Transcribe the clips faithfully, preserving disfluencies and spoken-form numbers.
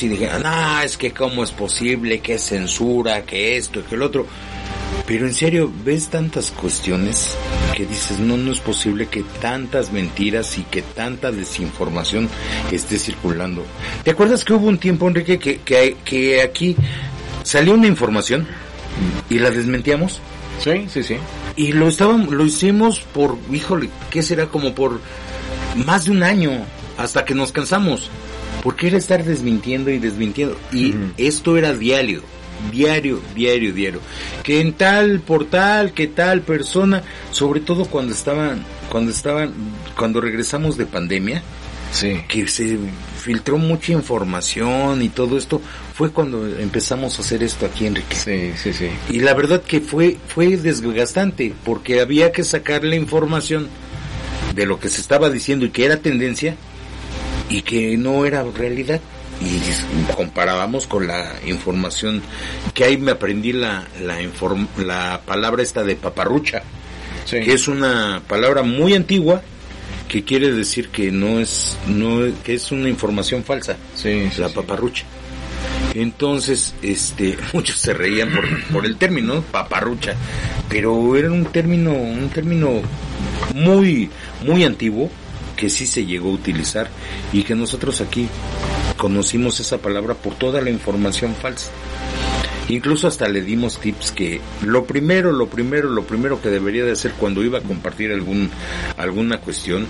y dije, no, es que cómo es posible, que es censura, que esto, que el otro. Pero en serio, ves tantas cuestiones que dices, no, no es posible que tantas mentiras y que tanta desinformación esté circulando. ¿Te acuerdas que hubo un tiempo, Enrique, que, que, que aquí salió una información y la desmentíamos? Sí, sí, sí. Y lo estábamos, lo hicimos por, híjole, ¿qué será? Como por más de un año, hasta que nos cansamos. Porque era estar desmintiendo y desmintiendo. Y uh-huh. esto era diario. Diario, diario, diario. Que en tal portal, que tal persona, sobre todo cuando estaban, cuando estaban, cuando regresamos de pandemia, sí, que se filtró mucha información y todo esto, fue cuando empezamos a hacer esto aquí, Enrique. Sí, sí, sí. Y la verdad que fue, fue desgastante, porque había que sacar la información de lo que se estaba diciendo y que era tendencia y que no era realidad. Y comparábamos con la información que ahí me aprendí la la, inform, la palabra esta de paparrucha, sí, que es una palabra muy antigua que quiere decir que no es no que es una información falsa, sí, sí, la sí. paparrucha. Entonces, este, muchos se reían por por el término, ¿no? Paparrucha, pero era un término un término muy muy antiguo que sí se llegó a utilizar y que nosotros aquí conocimos esa palabra por toda la información falsa. Incluso hasta le dimos tips que lo primero, lo primero, lo primero que debería de hacer cuando iba a compartir algún alguna cuestión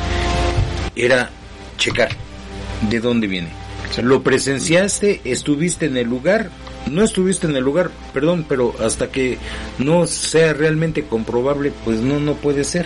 era checar de dónde viene. Lo presenciaste, estuviste en el lugar, no estuviste en el lugar, perdón, pero hasta que no sea realmente comprobable, pues no, no puede ser.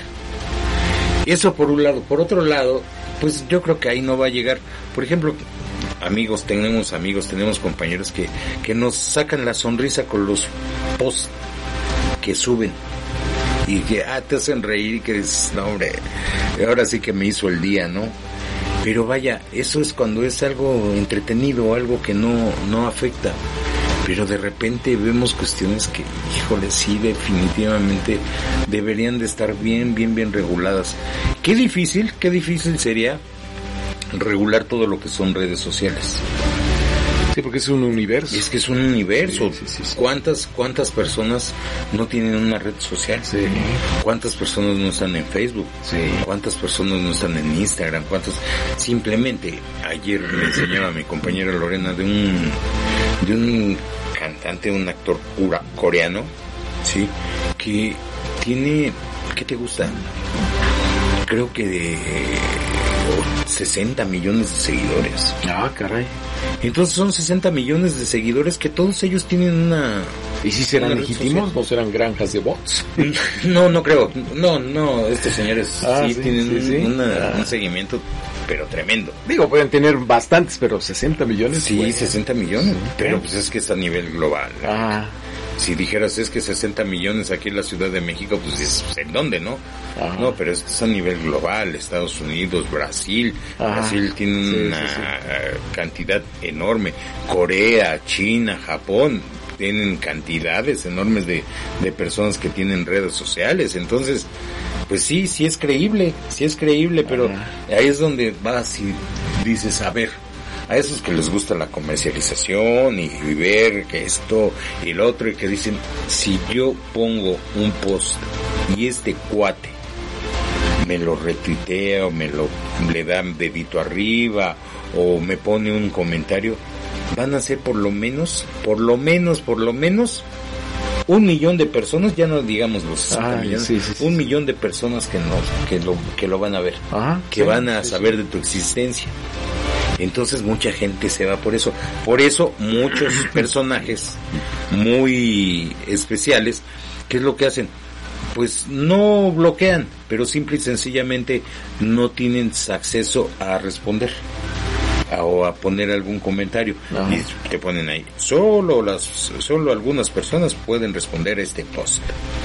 Eso por un lado. Por otro lado, pues yo creo que ahí no va a llegar. Por ejemplo, amigos, tenemos amigos, tenemos compañeros que, que nos sacan la sonrisa con los posts que suben y que ah, te hacen reír y que dices, no hombre, ahora sí que me hizo el día, ¿no? Pero vaya, eso es cuando es algo entretenido, algo que no, no afecta. Pero de repente vemos cuestiones que, híjole, sí, definitivamente deberían de estar bien, bien, bien reguladas. Qué difícil, qué difícil sería regular todo lo que son redes sociales. Sí, porque es un universo. Es que es un universo. Sí, sí, sí, sí. ¿Cuántas, cuántas personas no tienen una red social? Sí. ¿Cuántas personas no están en Facebook? Sí. ¿Cuántas personas no están en Instagram? ¿Cuántos? Simplemente, ayer me enseñaba mi compañera Lorena de un, de un cantante, un actor cura, coreano, sí, que tiene, ¿qué te gusta? Creo que de sesenta millones de seguidores. Ah, caray. Entonces son sesenta millones de seguidores que todos ellos tienen una... ¿Y si serán legítimos? ¿No serán granjas de bots? No, no creo. No, no, estos señores ah, sí, sí tienen sí, sí. Una, Ah. un seguimiento, pero tremendo. Digo, pueden tener bastantes, pero sesenta millones. Sí, pues, sesenta millones, sí. pero pues es que es a nivel global. Ah. Si dijeras es que sesenta millones aquí en la Ciudad de México, pues dices, ¿en dónde, no? Ajá. No, pero es que es a nivel global, Estados Unidos, Brasil, Ajá. Brasil tiene Sí, una sí, sí. cantidad enorme, Corea, China, Japón, tienen cantidades enormes de, de personas que tienen redes sociales, entonces, pues sí, sí es creíble, sí es creíble, pero Ajá. ahí es donde vas y dices, a ver, a esos que les gusta la comercialización y, y ver que esto y lo otro y que dicen, si yo pongo un post y este cuate me lo retuitea o me lo le da dedito arriba o me pone un comentario, van a ser por lo menos, por lo menos, por lo menos un millón de personas, ya no digamos los sesenta Ah, millones, sí, sí, sí. un millón de personas que no, que lo, que lo van a ver, Ajá, que sí, van a sí, saber sí. de tu existencia. Entonces mucha gente se va por eso. Por eso muchos personajes muy especiales, ¿qué es lo que hacen? Pues no bloquean, pero simple y sencillamente no tienen acceso a responder a, o a poner algún comentario. Ajá. Y te ponen ahí, solo las, solo algunas personas pueden responder a este post.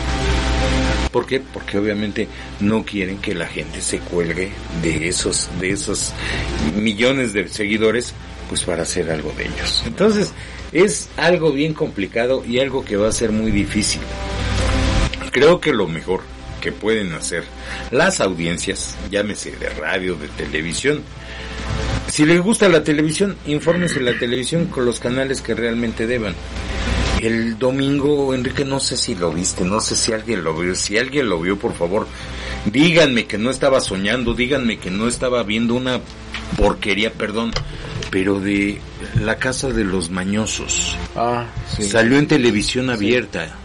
¿Por qué? Porque obviamente no quieren que la gente se cuelgue de esos, de esos millones de seguidores, pues para hacer algo de ellos. Entonces, es algo bien complicado y algo que va a ser muy difícil. Creo que lo mejor que pueden hacer las audiencias, llámese de radio, de televisión, Si les gusta la televisión, infórmense la televisión con los canales que realmente deban. El domingo, Enrique, no sé si lo viste, no sé si alguien lo vio, si alguien lo vio, por favor, díganme que no estaba soñando, díganme que no estaba viendo una porquería, perdón, pero de La Casa de los Mañosos. Ah, sí. Salió en televisión abierta. Sí.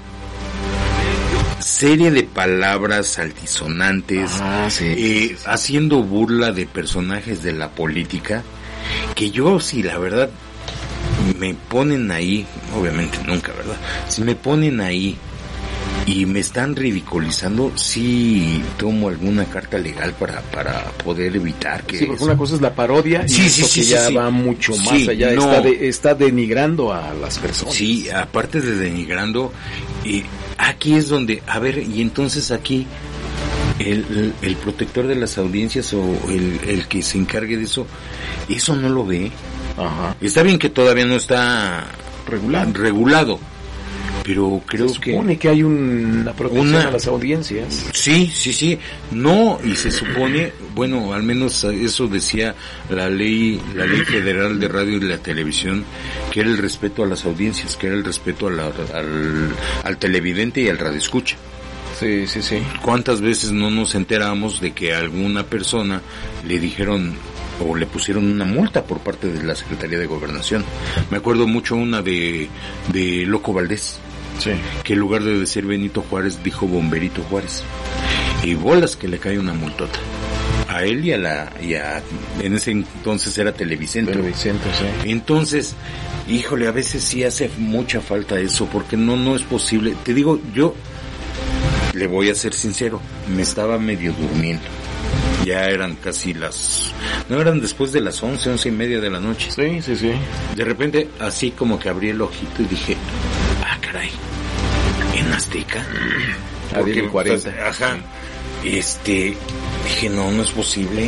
Serie de palabras altisonantes, ah, sí, eh, sí, sí. haciendo burla de personajes de la política, que yo, sí, la verdad, me ponen ahí, obviamente nunca, ¿verdad? Si me ponen ahí y me están ridiculizando, sí tomo alguna carta legal para para poder evitar que... Sí, porque eso... una cosa es la parodia, sí, y sí, esto sí, que sí, ya sí. va mucho más sí, allá, no. está, de, está denigrando a las personas. Sí, aparte de denigrando, eh, aquí es donde, a ver, y entonces aquí... El, el, el protector de las audiencias o el, el que se encargue de eso, eso no lo ve. Ajá. Está bien que todavía no está regulado, regulado pero creo se supone que... que hay una protección una, a las audiencias. Sí, sí, sí. No, y se supone, bueno, al menos eso decía la ley, la ley federal de radio y la televisión, que era el respeto a las audiencias, que era el respeto a la, al, al televidente y al radioescucha. Sí, sí, sí. ¿Cuántas veces no nos enteramos de que a alguna persona le dijeron o le pusieron una multa por parte de la Secretaría de Gobernación? Me acuerdo mucho una de, de Loco Valdés, sí, que en lugar de decir Benito Juárez dijo Bomberito Juárez, y bolas que le cae una multota a él y a la y a, en ese entonces era Televicentro. Televicentro, sí. Entonces, híjole, a veces sí hace mucha falta eso, porque no no es posible. Te digo, yo le voy a ser sincero, me estaba medio durmiendo. Ya eran casi las... No, eran después de las once, once y media de la noche. Sí, sí, sí. De repente, así como que abrí el ojito y dije, ah, caray, ¿en Azteca? A diez y cuarenta. Pues, ajá. Este, dije, no, no es posible.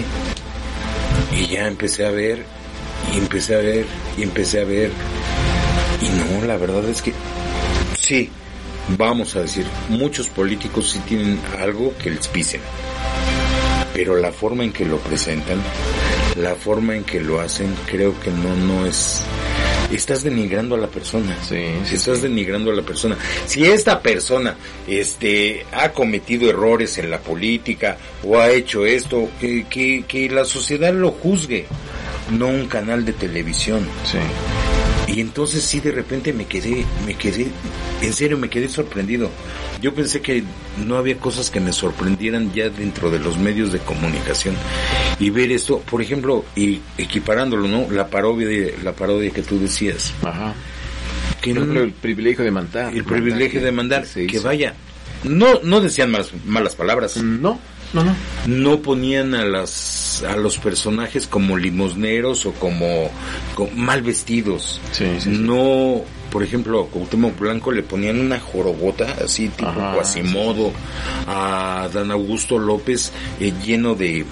Y ya empecé a ver, y empecé a ver, y empecé a ver. Y no, la verdad es que, sí, vamos a decir, muchos políticos sí tienen algo que les pisen, pero la forma en que lo presentan, la forma en que lo hacen, creo que no no es... Estás denigrando a la persona. Sí, sí, estás sí. denigrando a la persona. Si esta persona este ha cometido errores en la política o ha hecho esto, que que que la sociedad lo juzgue, no un canal de televisión. Sí. Y entonces sí, de repente me quedé, me quedé, en serio me quedé sorprendido. Yo pensé que no había cosas que me sorprendieran ya dentro de los medios de comunicación. Y ver esto, por ejemplo, y equiparándolo, ¿no? La parodia, la parodia que tú decías. Ajá. Que por ejemplo, no, el privilegio de mandar. El privilegio de mandar, que, que vaya. No, no decían malas, malas palabras. No, no, no. No ponían a las, a los personajes como limosneros o como, como mal vestidos. Sí, sí, sí. No, por ejemplo, a Cuauhtémoc Blanco le ponían una jorobota así tipo Ajá, Quasimodo, sí. A Dan Augusto López eh, lleno de,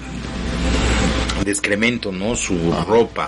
de excremento, ¿no? Su Ajá. ropa.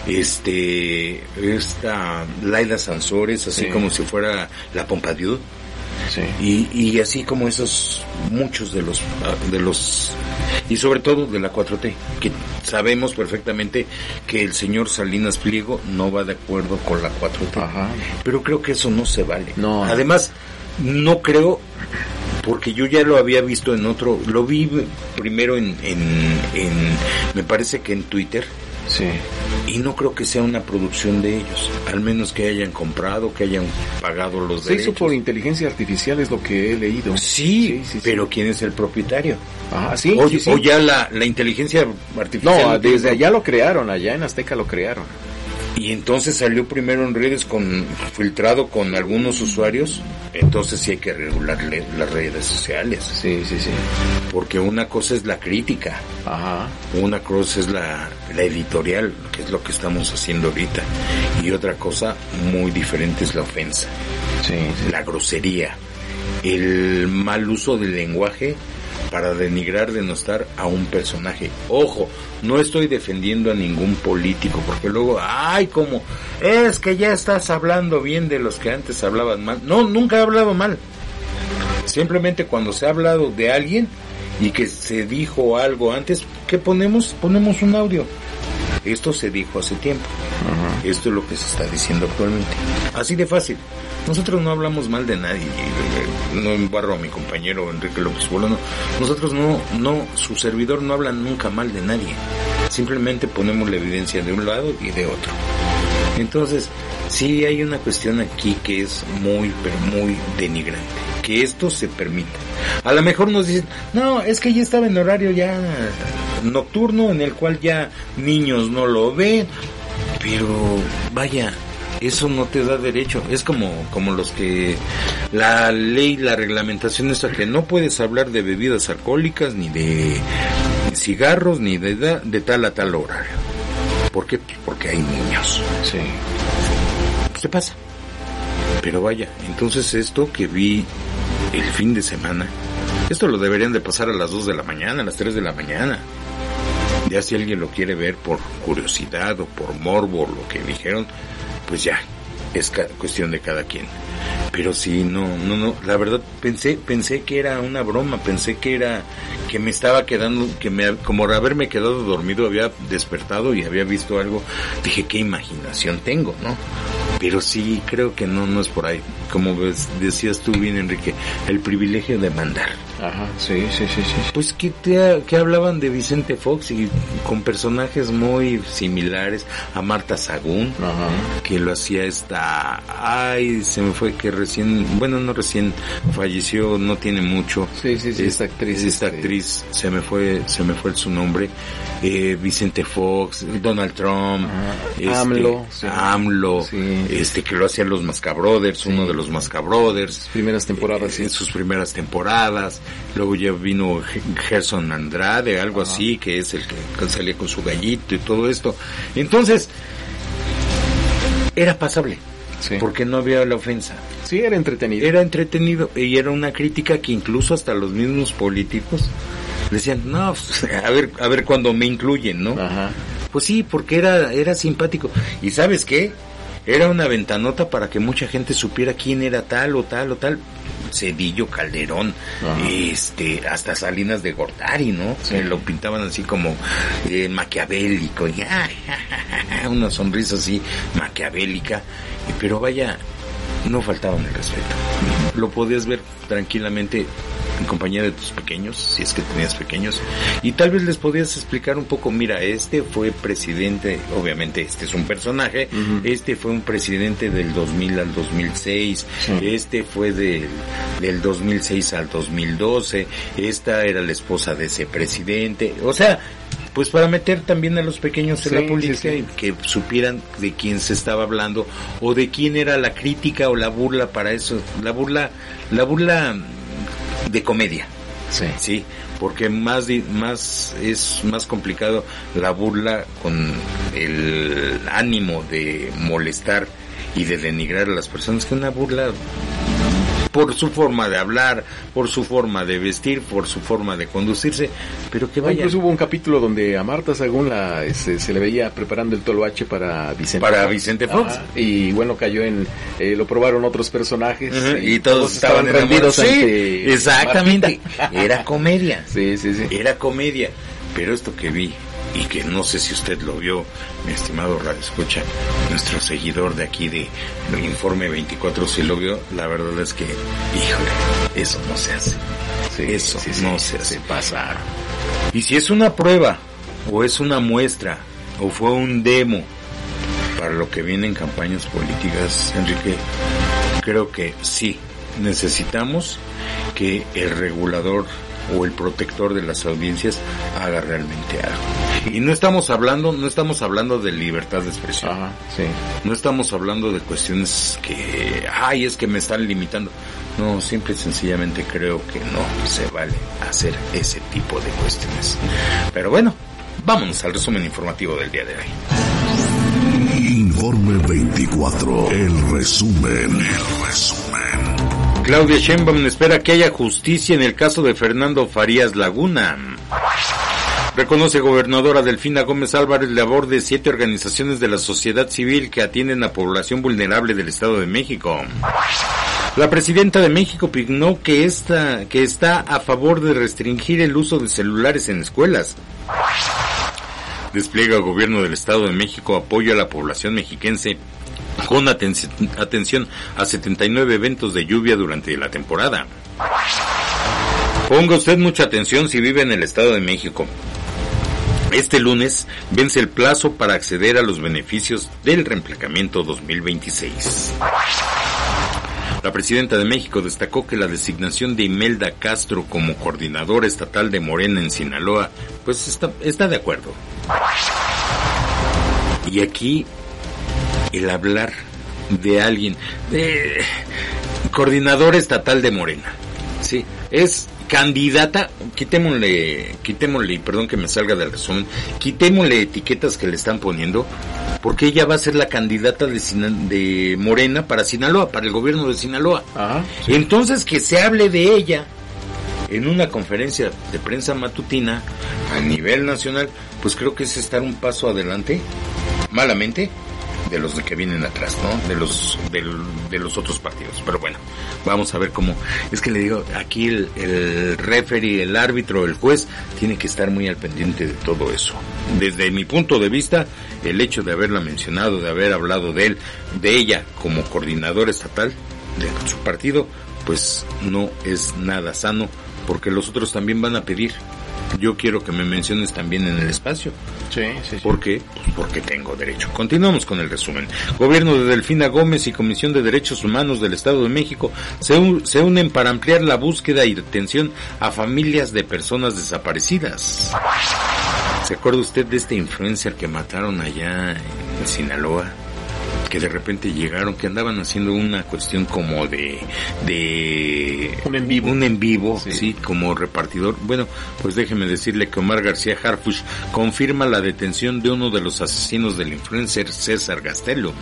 Este, esta Laida Sansores, así sí. como si fuera la Pompadour. Sí. Y, y así como esos, muchos de los, de los, y sobre todo de la cuatro T, que sabemos perfectamente que el señor Salinas Pliego no va de acuerdo con la cuatro T. Ajá. Pero creo que eso no se vale. No. Además, no creo, porque yo ya lo había visto en otro, lo vi primero en, en, en me parece que en Twitter. Sí. Y no creo que sea una producción de ellos, al menos que hayan comprado, que hayan pagado los Se derechos. hizo por inteligencia artificial, es lo que he leído. Sí, sí, sí pero sí. ¿Quién es el propietario? Ah, sí. O, sí, sí. o ya la, la inteligencia artificial. No, desde allá lo crearon, allá en Azteca lo crearon. Y entonces salió primero en redes con filtrado con algunos usuarios, entonces sí hay que regularle las redes sociales. Sí, sí, sí. Porque una cosa es la crítica. Ajá. Una cosa es la, la editorial, que es lo que estamos haciendo ahorita. Y otra cosa muy diferente es la ofensa. Sí, sí. La grosería. El mal uso del lenguaje para denigrar, denostar a un personaje. Ojo, no estoy defendiendo a ningún político, porque luego, ay, como, es que ya estás hablando bien de los que antes hablaban mal. No, nunca he hablado mal. Simplemente cuando se ha hablado de alguien y que se dijo algo antes, ¿qué ponemos? Ponemos un audio. Esto se dijo hace tiempo. Uh-huh. Esto es lo que se está diciendo actualmente. Así de fácil. Nosotros no hablamos mal de nadie. No embarro a mi compañero Enrique López Bolaño. Nosotros no, no, su servidor no habla nunca mal de nadie. Simplemente ponemos la evidencia de un lado y de otro. Entonces, sí hay una cuestión aquí que es muy, pero muy denigrante. Que esto se permita. A lo mejor nos dicen, no, es que ya estaba en horario ya nocturno, en el cual ya niños no lo ven. Pero, vaya, eso no te da derecho. Es como, como los que la ley, la reglamentación es que no puedes hablar de bebidas alcohólicas, ni de cigarros, ni de, de tal a tal horario. ¿Por qué? Porque hay niños. Sí. ¿Qué pasa? Pero vaya, entonces esto que vi el fin de semana, esto lo deberían de pasar a las dos de la mañana, a las tres de la mañana. Ya si alguien lo quiere ver por curiosidad o por morbo, lo que dijeron, pues ya, es ca- cuestión de cada quien. Pero sí, no, no, no, la verdad pensé, pensé que era una broma, pensé que era, que me estaba quedando, que me, como haberme quedado dormido, había despertado y había visto algo. Dije, qué imaginación tengo, ¿no? Pero sí, creo que no, no es por ahí. Como ves, decías tú bien, Enrique, el privilegio de mandar. Ajá, sí, sí, sí, sí. Pues que, te, que hablaban de Vicente Fox y con personajes muy similares a Marta Sagún. Ajá. Que lo hacía esta, ay, se me fue que recién, bueno, no recién falleció, no tiene mucho. Sí, sí, sí, esta actriz. Esta actriz, se me fue, se me fue su nombre. Eh, Vicente Fox, Donald Trump, este, AMLO, sí. AMLO, sí. este que lo hacían los Mascabrothers, sí. Uno de los Mascabrothers. Sus primeras temporadas, eh, sí. Sus primeras temporadas. Luego ya vino Gerson Andrade, algo Ajá. así, que es el que salía con su gallito y todo esto. Entonces, era pasable, sí. Porque no había la ofensa. Sí, era entretenido. Era entretenido y era una crítica que incluso hasta los mismos políticos decían, no, a ver, a ver cuando me incluyen, ¿no? Ajá. Pues sí, porque era, era simpático. ¿Y sabes qué? Era una ventanota para que mucha gente supiera quién era tal o tal o tal. Cedillo, Calderón, Ajá. este, hasta Salinas de Gortari, ¿no? Sí. Se lo pintaban así como eh, maquiavélico, y ah, una sonrisa así maquiavélica, pero vaya, no faltaban el respeto. Lo podías ver tranquilamente en compañía de tus pequeños, si es que tenías pequeños, y tal vez les podías explicar un poco, mira, este fue presidente, obviamente este es un personaje, uh-huh. Este fue un presidente del dos mil al dos mil seis, sí. Este fue del, del dos mil seis al dos mil doce, esta era la esposa de ese presidente, o sea, pues para meter también a los pequeños en sí, la política sí, sí. Y que supieran de quién se estaba hablando o de quién era la crítica o la burla para eso, la burla, la burla de comedia. Sí. Sí, porque más más es más complicado la burla con el ánimo de molestar y de denigrar a las personas que una burla por su forma de hablar, por su forma de vestir, por su forma de conducirse, pero que vaya. Incluso hubo un capítulo donde a Marta Sagún la, se, se le veía preparando el toloache para Vicente para Fox. Vicente Fox. Ajá. Y bueno, cayó en, eh, lo probaron otros personajes. Uh-huh. Y, y todos, todos estaban, estaban rendidos sí, ante exactamente. Martita. Era comedia. Sí, sí, sí. Era comedia. Pero esto que vi, y que no sé si usted lo vio, mi estimado Radio Escucha, nuestro seguidor de aquí de Informe veinticuatro, si lo vio, la verdad es que, híjole, eso no se hace. Sí, eso sí, no sí, se hace. Se pasaron. Y si es una prueba, o es una muestra, o fue un demo para lo que viene en campañas políticas, Enrique, creo que sí, necesitamos que el regulador o el protector de las audiencias haga realmente algo. Y no estamos hablando, no estamos hablando de libertad de expresión. Ajá, sí. No estamos hablando de cuestiones que, ay, es que me están limitando. No, simple y sencillamente creo que no se vale hacer ese tipo de cuestiones. Pero bueno, vámonos al resumen informativo del día de hoy. Informe veinticuatro, el resumen, el resumen. Claudia Sheinbaum espera que haya justicia en el caso de Fernando Farías Laguna. Reconoce gobernadora Delfina Gómez Álvarez labor de siete organizaciones de la sociedad civil que atienden a población vulnerable del Estado de México. La presidenta de México opinó que esta, que está a favor de restringir el uso de celulares en escuelas. Despliega el gobierno del Estado de México apoyo a la población mexiquense con aten- atención a setenta y nueve eventos de lluvia durante la temporada. Ponga usted mucha atención si vive en el Estado de México. Este lunes vence el plazo para acceder a los beneficios del reemplacamiento dos mil veintiséis. La presidenta de México destacó que la designación de Imelda Castro como coordinadora estatal de Morena en Sinaloa, pues está, está de acuerdo. Y aquí el hablar de alguien, de coordinadora estatal de Morena, sí, es candidata, quitémosle, quitémosle, perdón que me salga del resumen, quitémosle etiquetas que le están poniendo, porque ella va a ser la candidata de, Sin- de Morena para Sinaloa, para el gobierno de Sinaloa. Ajá, sí. Entonces que se hable de ella en una conferencia de prensa matutina a nivel nacional, pues creo que es estar un paso adelante, malamente, de los de que vienen atrás, ¿no? De los del, de los otros partidos. Pero bueno, vamos a ver cómo. Es que le digo, aquí el, el referee, el árbitro, el juez, tiene que estar muy al pendiente de todo eso. Desde mi punto de vista, el hecho de haberla mencionado, de haber hablado de él, de ella como coordinadora estatal de su partido, pues no es nada sano, porque los otros también van a pedir. Yo quiero que me menciones también en el espacio. Sí, sí, sí. ¿Por qué? Pues porque tengo derecho. Continuamos con el resumen. Gobierno de Delfina Gómez y Comisión de Derechos Humanos del Estado de México se, un, se unen para ampliar la búsqueda y detención a familias de personas desaparecidas. ¿Se acuerda usted de este influencer que mataron allá en Sinaloa? Que de repente llegaron, que andaban haciendo una cuestión como de de un en vivo, un en vivo, sí. sí, como repartidor. Bueno, pues déjeme decirle que Omar García Harfuch confirma la detención de uno de los asesinos del influencer César Gastelum.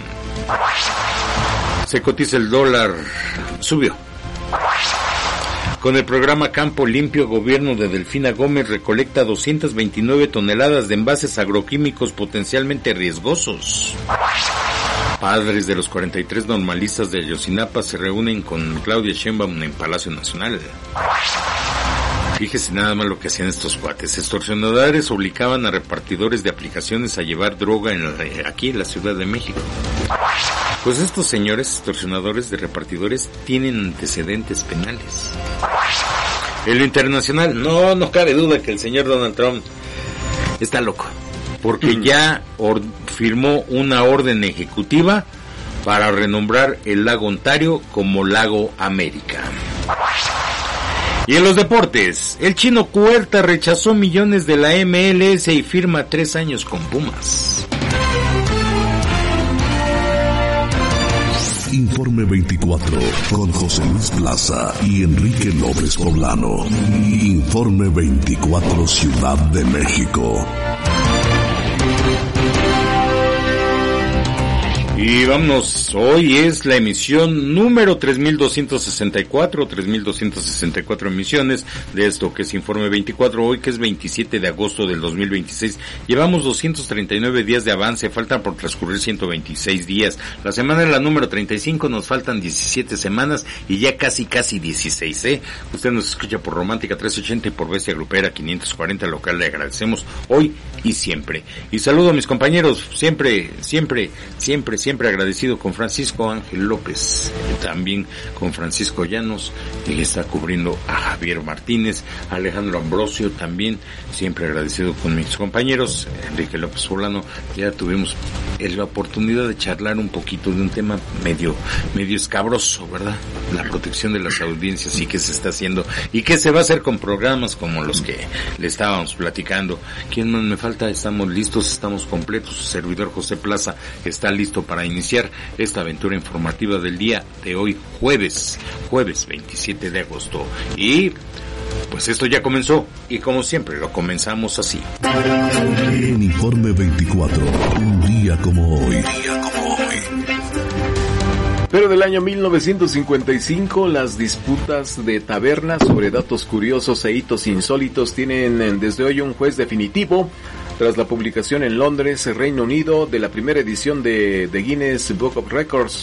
Se cotiza el dólar, subió. Con el programa Campo Limpio, gobierno de Delfina Gómez recolecta doscientas veintinueve toneladas de envases agroquímicos potencialmente riesgosos. Padres de los cuarenta y tres normalistas de Ayotzinapa se reúnen con Claudia Sheinbaum en Palacio Nacional. Fíjese nada más lo que hacían estos cuates. Extorsionadores obligaban a repartidores de aplicaciones a llevar droga en la, aquí en la Ciudad de México. Pues estos señores extorsionadores de repartidores tienen antecedentes penales. En lo internacional, no, no cabe duda que el señor Donald Trump está loco. Porque ya or, firmó una orden ejecutiva para renombrar el lago Ontario como Lago América. Y en los deportes, el chino Cuerta rechazó millones de la M L S y firma tres años con Pumas. Informe veinticuatro con José Luis Plaza y Enrique López Poblano. Informe veinticuatro Ciudad de México. Y vámonos, hoy es la emisión número tres mil doscientos sesenta y cuatro, tres mil doscientos sesenta y cuatro emisiones de esto que es Informe veinticuatro, hoy que es veintisiete de agosto del dos mil veintiséis. Llevamos doscientos treinta y nueve días de avance, faltan por transcurrir ciento veintiséis días. La semana es la número treinta y cinco, nos faltan diecisiete semanas y ya casi casi dieciséis, ¿eh? Usted nos escucha por Romántica trescientos ochenta y por Bestia Grupera quinientos cuarenta local, le agradecemos hoy y siempre. Y saludo a mis compañeros, siempre, siempre, siempre, siempre. Siempre agradecido con Francisco Ángel López, también con Francisco Llanos, que está cubriendo a Javier Martínez, Alejandro Ambrosio también, siempre agradecido con mis compañeros, Enrique López Poblano. Ya tuvimos la oportunidad de charlar un poquito de un tema medio, medio escabroso, ¿verdad? La protección de las audiencias y qué se está haciendo y qué se va a hacer con programas como los que le estábamos platicando. ¿Quién más me falta? Estamos listos, estamos completos. Su servidor José Plaza está listo para iniciar esta aventura informativa del día de hoy, jueves, jueves veintisiete de agosto. Y pues esto ya comenzó, y como siempre lo comenzamos así. En Informe veinticuatro, un día como hoy. Un día como hoy. Pero del año mil novecientos cincuenta y cinco, las disputas de tabernas sobre datos curiosos e hitos insólitos tienen desde hoy un juez definitivo, tras la publicación en Londres, Reino Unido, de la primera edición de, de Guinness Book of Records.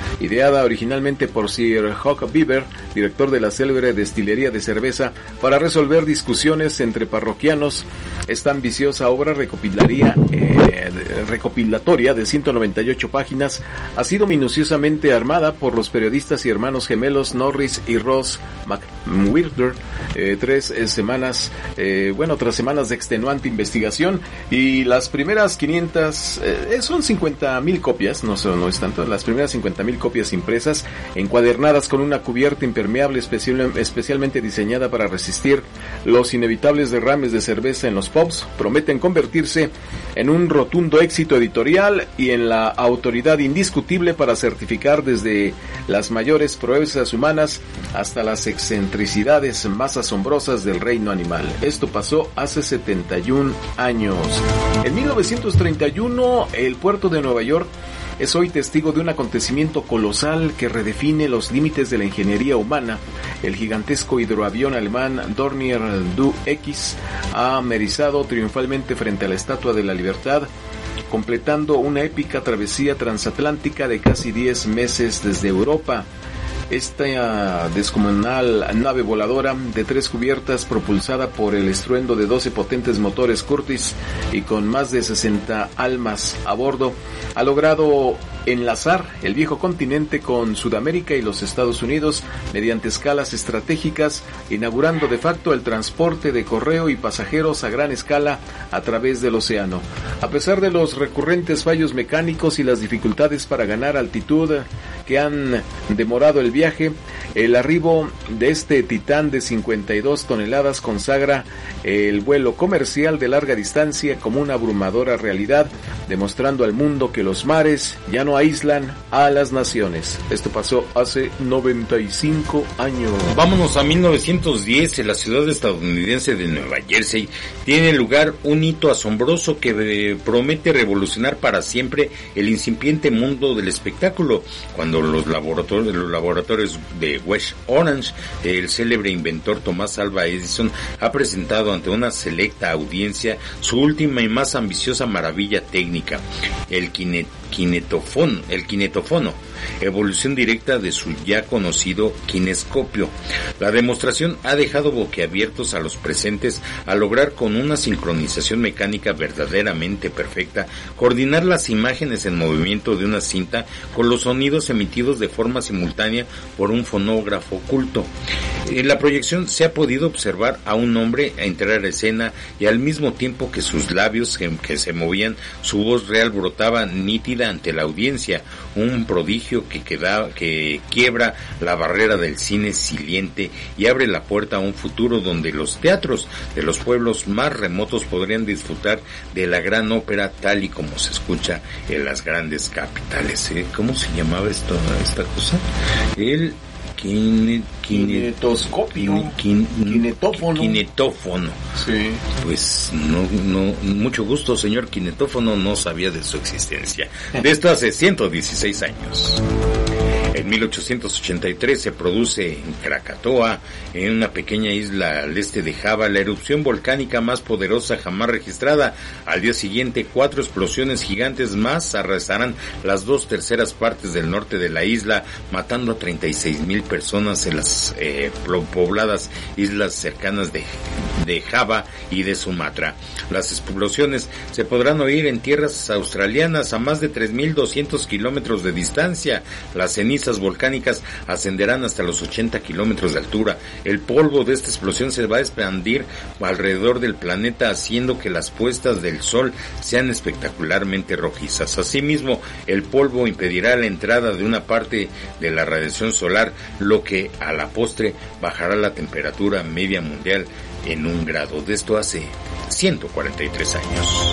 Ideada originalmente por Sir Hugh Beaver, director de la célebre destilería de cerveza, para resolver discusiones entre parroquianos, esta ambiciosa obra recopilaría, eh, recopilatoria de ciento noventa y ocho páginas ha sido minuciosamente armada por los periodistas y hermanos gemelos Norris y Ross McWhirter, eh, tres eh, semanas, eh, bueno, tras semanas de extenuante investigación, y las primeras quinientas, eh, son cincuenta mil copias, no, no es tanto, las primeras cincuenta mil copias impresas, encuadernadas con una cubierta impermeable especial, especialmente diseñada para resistir los inevitables derrames de cerveza en los pubs, prometen convertirse en un rotundo éxito editorial y en la autoridad indiscutible para certificar desde las mayores proezas humanas hasta las excentricidades más asombrosas del reino animal. Esto pasó hace setenta y un años. En mil novecientos treinta y uno, el puerto de Nueva York es hoy testigo de un acontecimiento colosal que redefine los límites de la ingeniería humana. El gigantesco hidroavión alemán Dornier Du X ha amerizado triunfalmente frente a la Estatua de la Libertad, completando una épica travesía transatlántica de casi diez meses desde Europa. Esta descomunal nave voladora de tres cubiertas, propulsada por el estruendo de doce potentes motores Curtiss y con más de sesenta almas a bordo, ha logrado enlazar el viejo continente con Sudamérica y los Estados Unidos mediante escalas estratégicas, inaugurando de facto el transporte de correo y pasajeros a gran escala a través del océano. A pesar de los recurrentes fallos mecánicos y las dificultades para ganar altitud que han demorado el viaje, el arribo de este titán de cincuenta y dos toneladas consagra el vuelo comercial de larga distancia como una abrumadora realidad, demostrando al mundo que los mares ya no aíslan a las naciones. Esto pasó hace noventa y cinco años. Vámonos a mil novecientos diez. En la ciudad estadounidense de Nueva Jersey tiene lugar un hito asombroso que eh, promete revolucionar para siempre el incipiente mundo del espectáculo, cuando los laboratorios, los laboratorios de West Orange, el célebre inventor Thomas Alva Edison ha presentado ante una selecta audiencia su última y más ambiciosa maravilla técnica, el kinet Kinetofono, el kinetofono, evolución directa de su ya conocido kinescopio. La demostración ha dejado boquiabiertos a los presentes al lograr, con una sincronización mecánica verdaderamente perfecta, coordinar las imágenes en movimiento de una cinta con los sonidos emitidos de forma simultánea por un fonógrafo oculto. En la proyección se ha podido observar a un hombre entrar a escena y al mismo tiempo que sus labios que, que se movían, su voz real brotaba nítida ante la audiencia, un prodigio que, queda, que quiebra la barrera del cine siliente y abre la puerta a un futuro donde los teatros de los pueblos más remotos podrían disfrutar de la gran ópera tal y como se escucha en las grandes capitales. ¿Eh? ¿Cómo se llamaba esto, esta cosa? El Kine, kine, kinetoscopio, kin, kinetófono. Kinetófono. Sí. Pues no, no, mucho gusto, señor kinetófono, no sabía de su existencia. De esto hace ciento dieciséis años. En mil ochocientos ochenta y tres se produce en Krakatoa, en una pequeña isla al este de Java, la erupción volcánica más poderosa jamás registrada. Al día siguiente, cuatro explosiones gigantes más arrasarán las dos terceras partes del norte de la isla, matando a treinta y seis mil personas en las eh, pobladas islas cercanas de, de Java y de Sumatra. Las explosiones se podrán oír en tierras australianas a más de tres mil doscientos kilómetros de distancia. Las cenizas volcánicas ascenderán hasta los ochenta kilómetros de altura. El polvo de esta explosión se va a expandir alrededor del planeta, haciendo que las puestas del sol sean espectacularmente rojizas. Asimismo, el polvo impedirá la entrada de una parte de la radiación solar, lo que a la postre bajará la temperatura media mundial en un grado. De esto hace ciento cuarenta y tres años.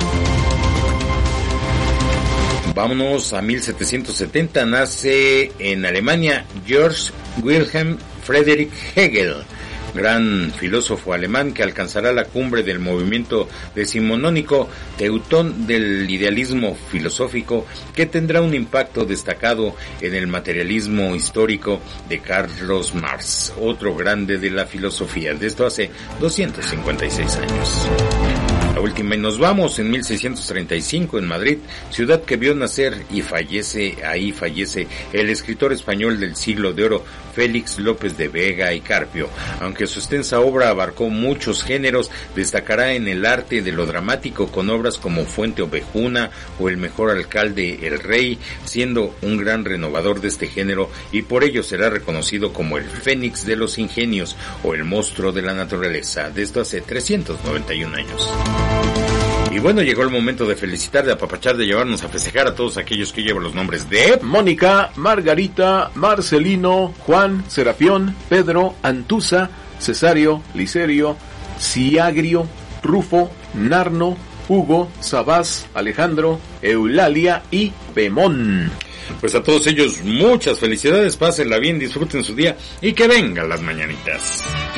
Vámonos a mil setecientos setenta, nace en Alemania Georg Wilhelm Friedrich Hegel, gran filósofo alemán que alcanzará la cumbre del movimiento decimonónico teutón del idealismo filosófico, que tendrá un impacto destacado en el materialismo histórico de Carlos Marx, otro grande de la filosofía. De esto hace doscientos cincuenta y seis años. La última. Y nos vamos en mil seiscientos treinta y cinco en Madrid, ciudad que vio nacer y fallece, ahí fallece el escritor español del siglo de oro, Félix López de Vega y Carpio. Aunque su extensa obra abarcó muchos géneros, destacará en el arte de lo dramático con obras como Fuente Ovejuna o El mejor alcalde, El Rey, siendo un gran renovador de este género, y por ello será reconocido como el Fénix de los ingenios o el monstruo de la naturaleza, de esto hace trescientos noventa y un años. Y bueno, llegó el momento de felicitar, de apapachar, de llevarnos a festejar a todos aquellos que llevan los nombres de Mónica, Margarita, Marcelino, Juan, Serapión, Pedro, Antusa, Cesario, Licerio, Ciagrio, Rufo, Narno, Hugo, Sabás, Alejandro, Eulalia y Pemón. Pues a todos ellos muchas felicidades, pásenla bien, disfruten su día y que vengan las mañanitas.